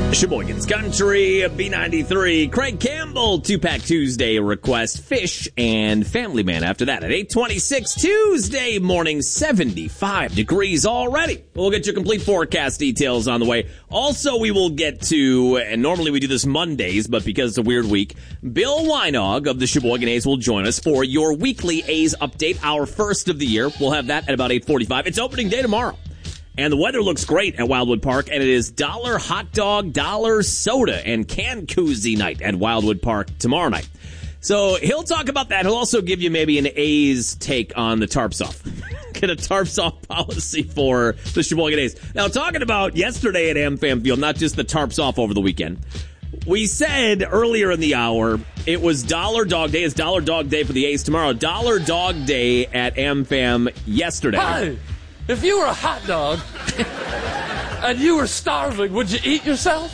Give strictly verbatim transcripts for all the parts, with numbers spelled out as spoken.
Sheboygan's Country, B ninety-three. Craig Campbell, two-pack Tuesday request. Fish and Family Man after that at eight twenty-six Tuesday morning, seventy-five degrees already. We'll get your complete forecast details on the way. Also, we will get to, and normally we do this Mondays, but because it's a weird week, Bill Weinog of the Sheboygan A's will join us for your weekly A's update, our first of the year. We'll have that at about eight forty-five. It's opening day tomorrow. And the weather looks great at Wildwood Park, and it is dollar hot dog, dollar soda, and can koozie night at Wildwood Park tomorrow night. So he'll talk about that. He'll also give you maybe an A's take on the tarps off. Get a tarps off policy for the Sheboygan A's. Now, talking about yesterday at AmFam Field, not just the tarps off over the weekend. We said earlier in the hour it was Dollar Dog Day. It's Dollar Dog Day for the A's tomorrow. Dollar Dog Day at AmFam yesterday. Hey! If you were a hot dog and you were starving, would you eat yourself?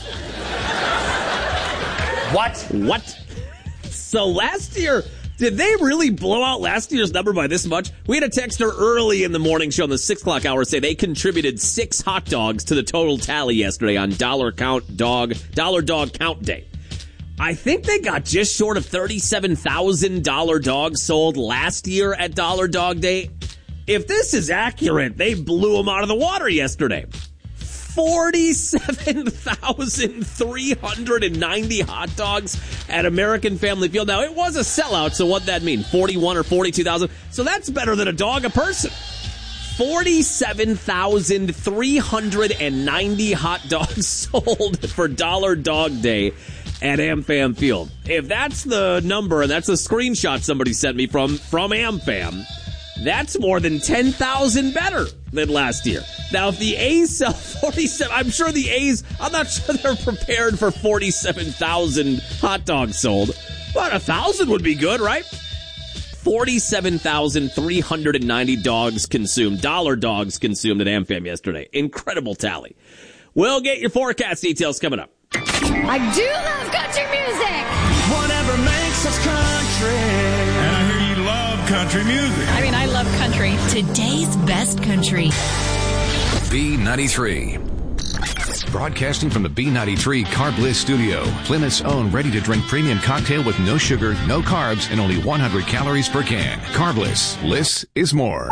What? What? So last year, did they really blow out last year's number by this much? We had a texter early in the morning show in the six o'clock hour say they contributed six hot dogs to the total tally yesterday on Dollar Count Dog, Dollar Dog Count Day. I think they got just short of thirty-seven thousand dollar dogs sold last year at Dollar Dog Day. If this is accurate, they blew them out of the water yesterday. forty-seven thousand three hundred ninety hot dogs at American Family Field. Now, it was a sellout, so what'd that mean? forty-one or forty-two thousand? So that's better than a dog a person. forty-seven thousand three hundred ninety hot dogs sold for Dollar Dog Day at AmFam Field. If that's the number, and that's a screenshot somebody sent me from, from AmFam, that's more than ten thousand better than last year. Now, if the A's sell forty-seven, I'm sure the A's, I'm not sure they're prepared for forty-seven thousand hot dogs sold. But a thousand would be good, right? forty-seven thousand three hundred ninety dogs consumed, dollar dogs consumed at AmFam yesterday. Incredible tally. We'll get your forecast details coming up. I do love country music. Whatever makes us country. Country music. I mean, I love country. Today's best country. B ninety-three. Broadcasting from the B ninety-three Carb Bliss studio. Plymouth's own ready-to-drink premium cocktail with no sugar, no carbs, and only one hundred calories per can. Carb Bliss. Bliss is more.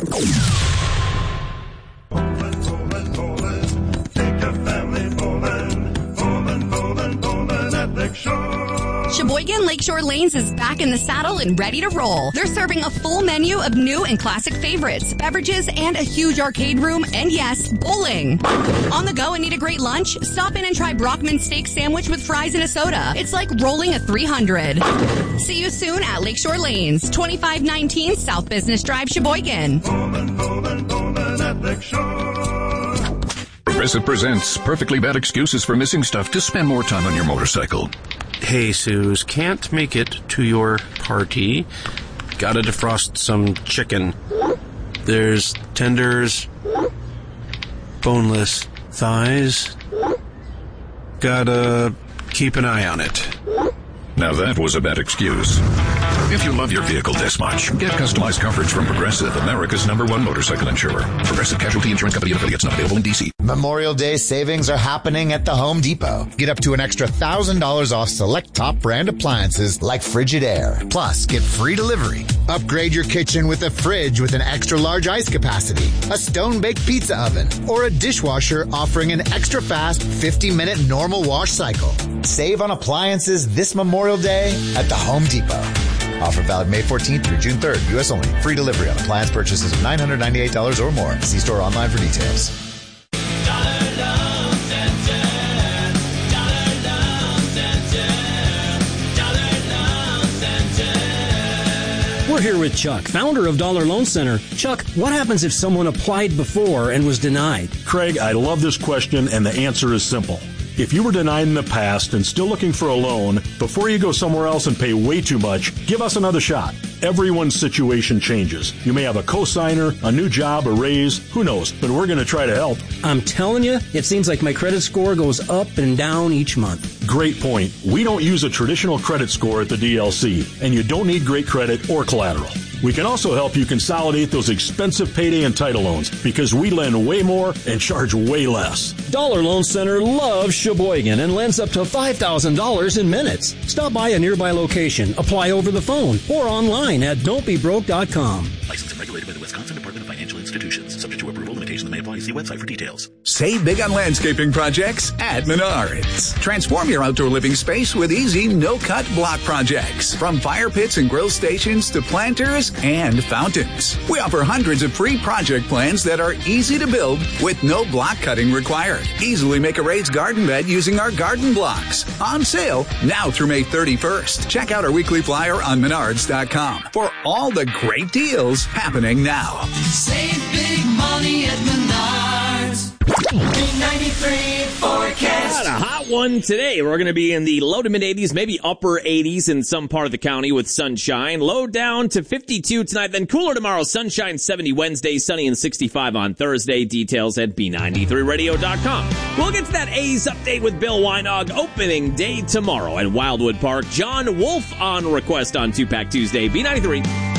Bowling, bowling, bowling. Take your family bowling. Bowling, bowling, bowling at Lakeshore. Sheboygan Lakeshore Lanes is back in the saddle and ready to roll. They're serving a full menu of new and classic favorites, beverages, and a huge arcade room, and yes, bowling. On the go and need a great lunch? Stop in and try Brockman's steak sandwich with fries and a soda. It's like rolling a three hundred. See you soon at Lakeshore Lanes, twenty-five nineteen South Business Drive, Sheboygan. Bowling, bowling, bowling at Lakeshore. Progressive presents perfectly bad excuses for missing stuff to spend more time on your motorcycle. Hey, Suze, can't make it to your party. Gotta defrost some chicken. There's tenders, boneless thighs. Gotta keep an eye on it. Now that was a bad excuse. If you love your vehicle this much, get customized coverage from Progressive, America's number one motorcycle insurer. Progressive Casualty Insurance Company and affiliates, not available in D C. Memorial Day savings are happening at the Home Depot. Get up to an extra one thousand dollars off select top brand appliances like Frigidaire. Plus, get free delivery. Upgrade your kitchen with a fridge with an extra large ice capacity, a stone-baked pizza oven, or a dishwasher offering an extra fast fifty minute normal wash cycle. Save on appliances this Memorial Day at the Home Depot. Offer valid May fourteenth through June third. U S only. Free delivery on appliance purchases of nine hundred ninety-eight dollars or more. See store or online for details. Dollar Loan Center. Dollar Loan Center. Dollar Loan Center. We're here with Chuck, founder of Dollar Loan Center. Chuck, what happens if someone applied before and was denied? Craig, I love this question, and the answer is simple. If you were denied in the past and still looking for a loan, before you go somewhere else and pay way too much, give us another shot. Everyone's situation changes. You may have a cosigner, a new job, a raise, who knows, but we're going to try to help. I'm telling you, it seems like my credit score goes up and down each month. Great point. We don't use a traditional credit score at the D L C, and you don't need great credit or collateral. We can also help you consolidate those expensive payday and title loans because we lend way more and charge way less. Dollar Loan Center loves Sheboygan and lends up to five thousand dollars in minutes. Stop by a nearby location, apply over the phone, or online at don't be broke dot com. Licensed and regulated by the Wisconsin Department of Financial Institutions. Subject to approval, limitations may apply. See website for details. Save big on landscaping projects at Menards. Transform your outdoor living space with easy, no-cut block projects. From fire pits and grill stations to planters and fountains. We offer hundreds of free project plans that are easy to build with no block cutting required. Easily make a raised garden bed using our garden blocks. On sale now through May thirty-first. Check out our weekly flyer on Menards dot com for all the great deals happening now. Save big money at Menards. B ninety-three forecast. Got a hot one today. We're going to be in the low to mid eighties, maybe upper eighties in some part of the county with sunshine. Low down to fifty-two tonight, then cooler tomorrow. Sunshine seventy Wednesday, sunny and sixty-five on Thursday. Details at B ninety-three radio dot com. We'll get to that A's update with Bill Weinog. Opening day tomorrow at Wildwood Park. John Wolf on request on two pack Tuesday. B ninety-three.